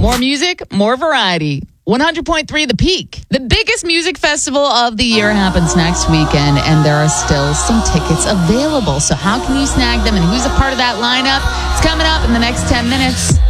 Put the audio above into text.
More music, more variety. 100.3 The Peak. The biggest music festival of the year happens next weekend, and there are still some tickets available. So how can you snag them, and who's a part of that lineup? It's coming up in the next 10 minutes.